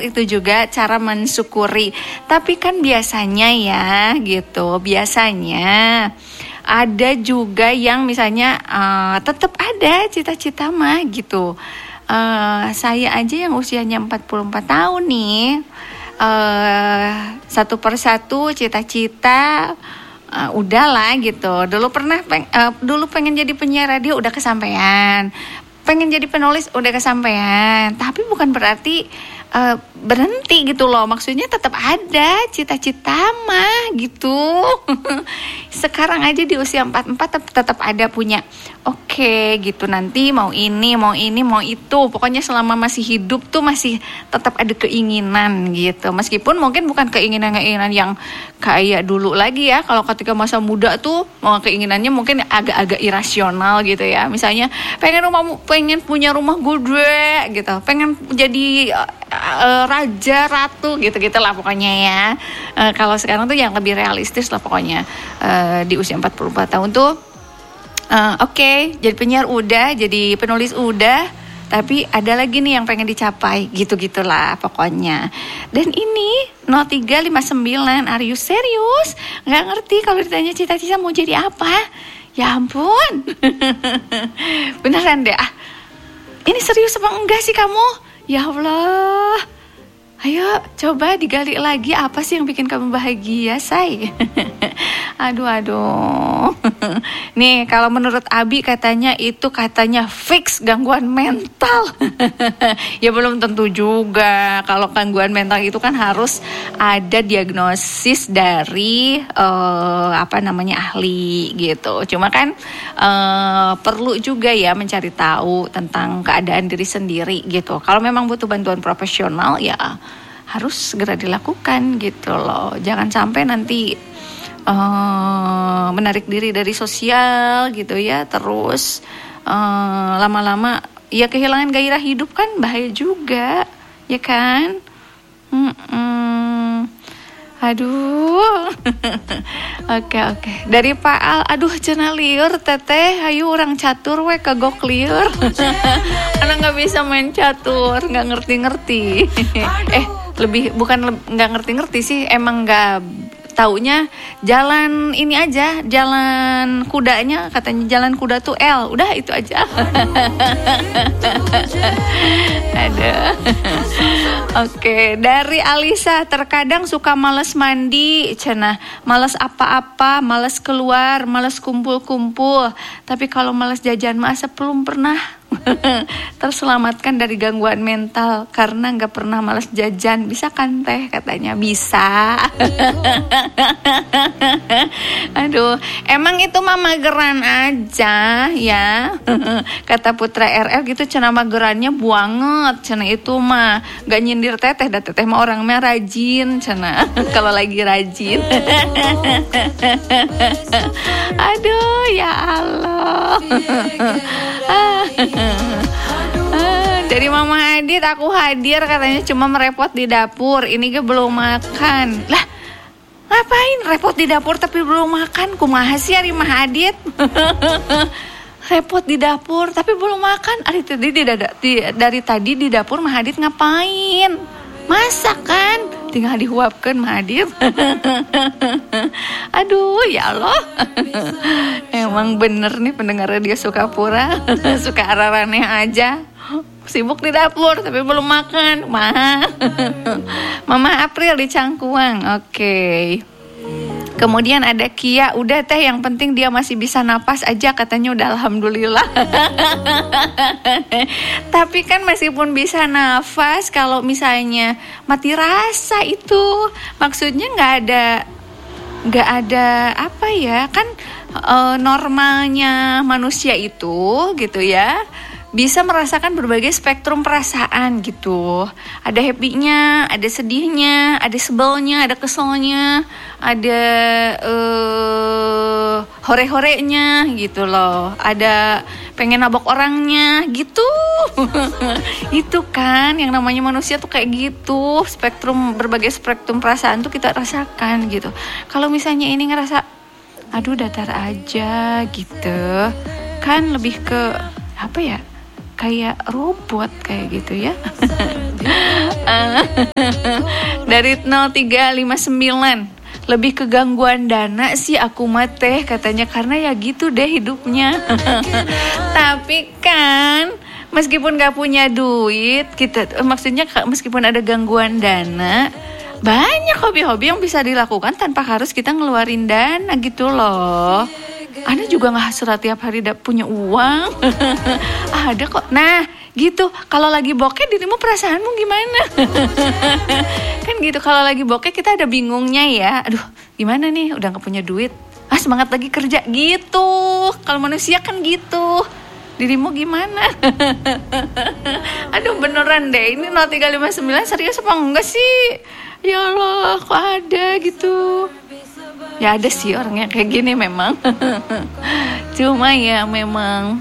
itu juga cara mensyukuri. Tapi kan biasanya ya gitu, biasanya ada juga yang misalnya tetap ada cita-cita mah gitu. Saya aja yang usianya 44 tahun nih, satu persatu cita-cita udahlah gitu. Dulu pengen jadi penyiar radio udah kesampaian. Pengen jadi penulis udah kesampaian. Tapi bukan berarti berhenti gitu loh. Maksudnya tetap ada cita-cita mah gitu. Sekarang aja di usia 44 tetap ada punya. Oke gitu, nanti mau ini, mau itu. Pokoknya selama masih hidup tuh masih tetap ada keinginan gitu. Meskipun mungkin bukan keinginan-keinginan yang kayak dulu lagi ya. Kalau ketika masa muda tuh keinginannya mungkin agak-agak irasional gitu ya. Misalnya pengen punya rumah gede gitu. Pengen jadi raja, ratu gitu-gitu lah pokoknya ya. Kalau sekarang tuh yang lebih realistis lah pokoknya. Di usia 44 tahun tuh Oke, jadi penyiar udah, jadi penulis udah, tapi ada lagi nih yang pengen dicapai, gitu-gitulah pokoknya. Dan ini 0359, are you serious? Nggak ngerti kalau ditanya cita-cita mau jadi apa? Ya ampun, beneran deh. Ini serius apa enggak sih kamu? Ya Allah, ayo coba digali lagi apa sih yang bikin kamu bahagia, say? Aduh. Nih kalau menurut Abi katanya fix gangguan mental. Ya belum tentu juga. Kalau gangguan mental itu kan harus ada diagnosis dari ahli gitu. Cuma kan perlu juga ya mencari tahu tentang keadaan diri sendiri gitu. Kalau memang butuh bantuan profesional ya harus segera dilakukan gitu loh. Jangan sampai nanti menarik diri dari sosial gitu ya, terus lama-lama ya kehilangan gairah hidup kan bahaya juga ya kan. Aduh. Oke. Dari Pak Al, aduh cenah lieur teteh, hayu urang catur we kagok lieur. Anak nggak bisa main catur, nggak ngerti-ngerti. Bukan nggak ngerti-ngerti sih, emang nggak taunya jalan ini aja, jalan kudanya, katanya jalan kuda tuh L, udah itu aja. Aduh. Oke, dari Alisa, terkadang suka males mandi, cenah, males apa-apa, males keluar, males kumpul-kumpul. Tapi kalau males jajan mah belum pernah terselamatkan dari gangguan mental karena nggak pernah malas jajan. Bisa kan teh? Katanya bisa. Aduh, emang itu mah mageran aja ya. Kata Putra RL gitu, cenah magerannya buanget, cenah itu mah nggak nyindir teteh, dah teteh mah orang mah rajin, cenah. Kalau lagi rajin. Aduh, ya Allah. Dari Mama Adit, aku hadir, katanya cuma merepot di dapur, ini ke belum makan. Lah, ngapain repot di dapur tapi belum makan? Kumaha sih ari Mah Adit? Repot di dapur tapi belum makan. Dari tadi di dapur Mah Adit ngapain? Masak kan? Tinggal dihuapkan Mah Adit. Aduh, ya Allah. Emang bener nih pendengar Radio Sukapura. Suka araraneh aja. Sibuk di dapur tapi belum makan. Mama April di Cangkuang. Oke. Kemudian ada Kia, udah teh yang penting dia masih bisa napas aja, katanya udah alhamdulillah. Tapi kan meskipun bisa nafas, kalau misalnya mati rasa itu maksudnya nggak ada apa ya kan, normalnya manusia itu gitu ya, bisa merasakan berbagai spektrum perasaan gitu. Ada happy-nya, ada sedihnya, ada sebelnya, ada keselnya, ada hore-horenya gitu loh. Ada pengen nabok orangnya gitu. Itu kan yang namanya manusia tuh kayak gitu. Berbagai spektrum perasaan tuh kita rasakan gitu. Kalau misalnya ini ngerasa aduh datar aja gitu, kan lebih ke apa ya, kayak robot kayak gitu ya. Dari 0359, lebih ke gangguan dana sih aku mah teh katanya, karena ya gitu deh hidupnya. Tapi kan meskipun gak punya duit kita, maksudnya meskipun ada gangguan dana, banyak hobi-hobi yang bisa dilakukan tanpa harus kita ngeluarin dana gitu loh. Ana juga gak hasrat tiap hari punya uang. Ada kok. Nah gitu, kalau lagi bokeh dirimu perasaanmu gimana? Kan gitu, kalau lagi bokeh kita ada bingungnya ya. Aduh gimana nih, udah gak punya duit, semangat lagi kerja gitu. Kalau manusia kan gitu. Dirimu gimana? Aduh beneran deh, ini 0359 serius apa enggak sih? Ya Allah, kok ada gitu. Ya ada sih orangnya kayak gini memang. Cuma ya memang,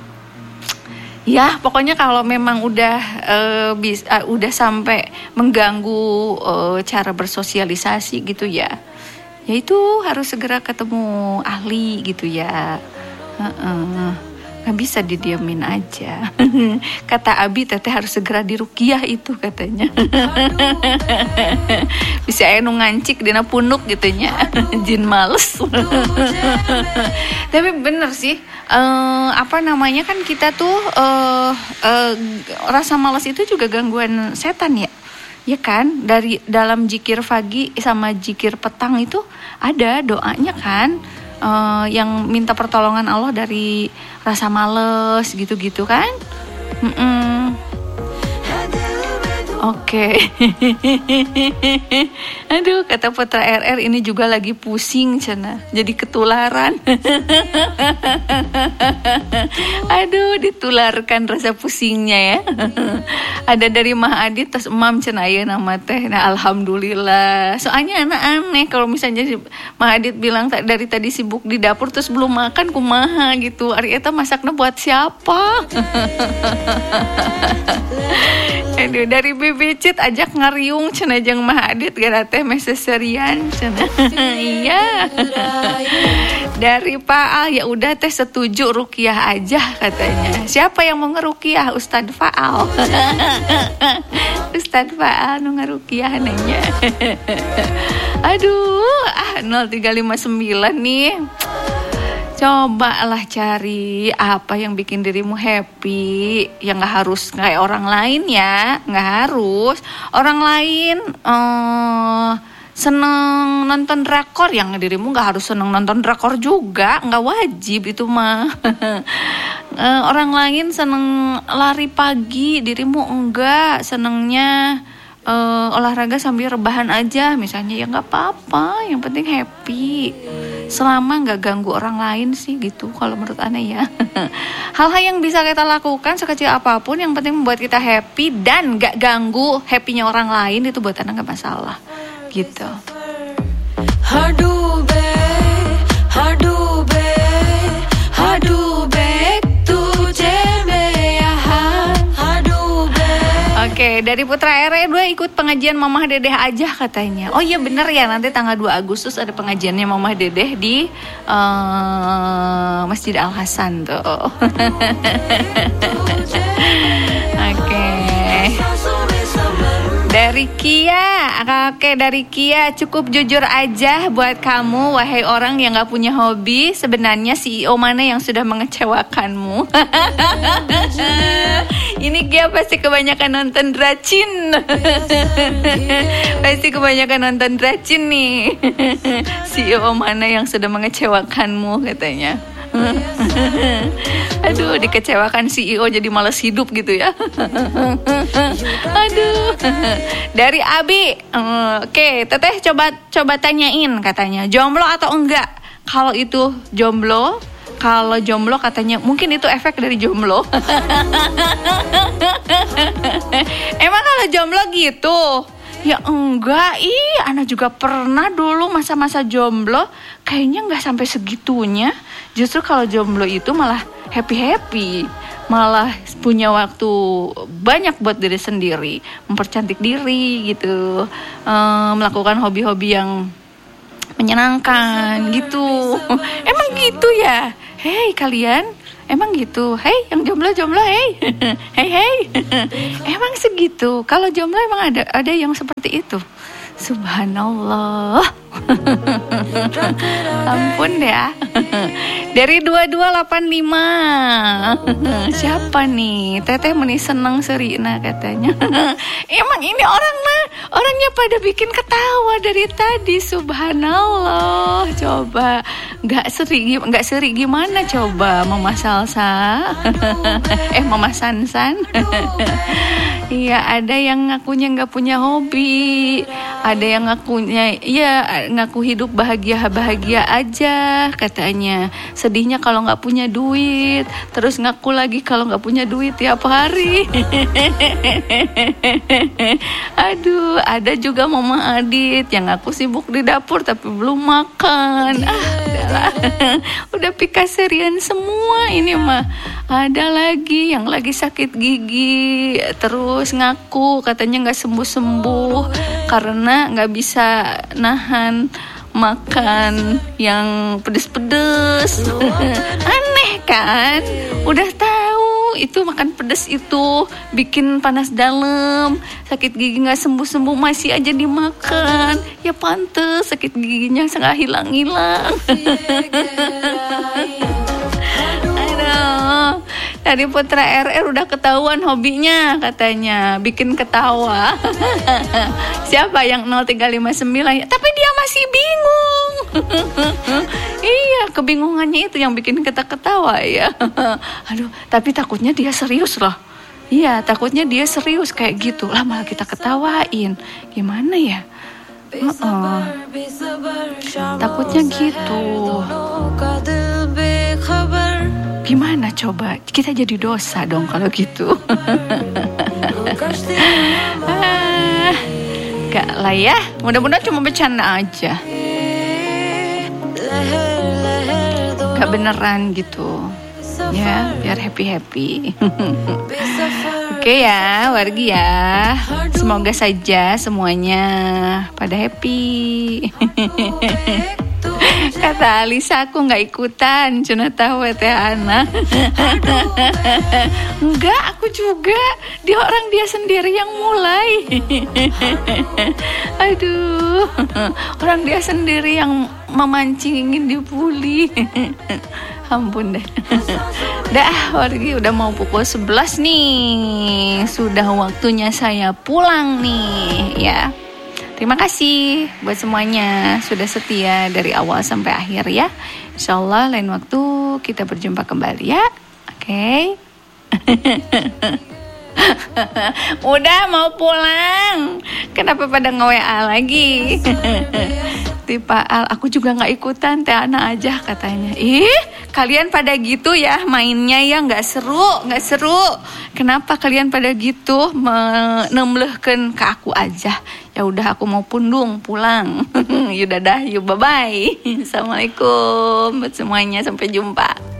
ya pokoknya kalau memang udah sampai mengganggu cara bersosialisasi gitu ya, ya itu harus segera ketemu ahli gitu ya. Nggak bisa didiamin aja. Kata Abi, teteh harus segera dirukiah itu katanya. Bisa anu ngancik dina punuk gitunya. Jin males. Tapi bener sih, kan kita tuh rasa malas itu juga gangguan setan ya. Ya kan, dari dalam zikir pagi sama zikir petang itu ada doanya kan, yang minta pertolongan Allah dari rasa males gitu-gitu kan. Oke. Aduh, kata Putra RR, ini juga lagi pusing cina, jadi ketularan. Aduh, ditularkan rasa pusingnya ya. Ada dari Mah Adit tas Emam cina ya nama teh. Nah, alhamdulillah. Soalnya anak aneh kalau misalnya Mah Adit bilang dari tadi sibuk di dapur terus belum makan kumaha gitu. Ari eta masaknya buat siapa? Aduh, dari Bibicit ajak ngariung cenah jeung Mah Adit gara teh meseserian cenah. Iya. Dari Pak Al, ya udah teh setuju ruqyah aja katanya. Siapa yang mau ngeruqyah? Ustadz Faal. Ustadz Faal nu ngeruqyah nanya. Aduh, 0359 nih. Cobalah cari apa yang bikin dirimu happy, yang gak harus kayak orang lain ya, gak harus. Orang lain seneng nonton drakor, yang dirimu gak harus seneng nonton drakor juga, gak wajib itu mah. Orang lain seneng lari pagi, dirimu enggak, senengnya olahraga sambil rebahan aja misalnya, ya gak apa-apa, yang penting happy. Selama gak ganggu orang lain sih gitu kalau menurut Ana ya. Hal-hal yang bisa kita lakukan sekecil apapun, yang penting membuat kita happy dan gak ganggu happynya orang lain, itu buat Ana gak masalah gitu. Oke, dari Putra RE2 ikut pengajian Mamah Dedeh aja katanya. Oh iya bener ya, nanti tanggal 2 Agustus ada pengajiannya Mamah Dedeh di Masjid Al Hasan tuh. Oke. Dari Kia, oke dari Kia, cukup jujur aja buat kamu, wahai orang yang gak punya hobi. Sebenarnya CEO mana yang sudah mengecewakanmu? Ini Kia pasti kebanyakan nonton Dracin. Pasti kebanyakan nonton Dracin nih. CEO mana yang sudah mengecewakanmu katanya. Aduh, dikecewakan CEO jadi malas hidup gitu ya. Aduh. Dari Abi, oke, teteh coba tanyain katanya, jomblo atau enggak? Kalau itu jomblo, kalau jomblo katanya mungkin itu efek dari jomblo. Emang kalau jomblo gitu? Ya enggak, Ana juga pernah dulu masa-masa jomblo, kayaknya enggak sampai segitunya. Justru kalau jomblo itu malah happy-happy, malah punya waktu banyak buat diri sendiri, mempercantik diri gitu, melakukan hobi-hobi yang menyenangkan gitu. Emang gitu ya? Hei kalian, Emang gitu. Hei, yang jomblo, hei. Hei. Emang segitu. Kalau jomblo emang ada yang seperti itu. Subhanallah. Ampun ya. Dari 2285. Siapa nih? Teteh meni seneng Serina katanya. Emang ini orangnya pada bikin ketawa dari tadi. Subhanallah. Coba nggak seri gimana coba Mama Salsa? Mama Sansan. Iya, ada yang ngakunya nggak punya hobi, ada yang ngakunya ngaku hidup bahagia aja katanya. Sedihnya kalau nggak punya duit, terus ngaku lagi kalau nggak punya duit tiap hari. Aduh, ada juga Mama Adit yang ngaku sibuk di dapur tapi belum makan. Udahlah, udah pikaserian semua ini mah. Ada lagi yang lagi sakit gigi, terus ngaku katanya nggak sembuh karena nggak bisa nahan makan yang pedes-pedes. Aneh kan? Udah tahu itu makan pedes itu bikin panas dalam, sakit gigi nggak sembuh masih aja dimakan. Ya pantes sakit giginya nggak hilang-hilang. Dari Putra RR udah ketahuan hobinya katanya bikin ketawa. Siapa yang 0359? Tapi dia masih bingung. Iya, kebingungannya itu yang bikin kita ketawa ya. Aduh, tapi takutnya dia serius loh. Iya, takutnya dia serius kayak gitu. Lah malah kita ketawain. Gimana ya? Takutnya gitu. Gimana coba? Kita jadi dosa dong kalau gitu. Gak lah ya. Mudah-mudahan cuma bercanda aja. Gak beneran gitu. Ya, biar happy. Oke ya, wargi ya. Semoga saja semuanya pada happy. Kata Alisa, aku nggak ikutan, cuma tahu teh Ana. Enggak, aku juga. Dia sendiri yang mulai. Aduh, orang dia sendiri yang memancing ingin dibully. Ampun deh. Dah, wargi udah mau pukul 11 nih. Sudah waktunya saya pulang nih, ya. Terima kasih buat semuanya sudah setia dari awal sampai akhir ya. Insyaallah lain waktu kita berjumpa kembali ya. Oke. Udah mau pulang. Kenapa pada nge-WA lagi? Tipe Al, aku juga gak ikutan, Teh Ana aja katanya. Kalian pada gitu ya mainnya ya, gak seru. Kenapa kalian pada gitu menemlehkeun ke aku aja? Ya udah aku mau pulang. Yaudah dah, yuk bye-bye. Assalamualaikum buat semuanya, sampai jumpa.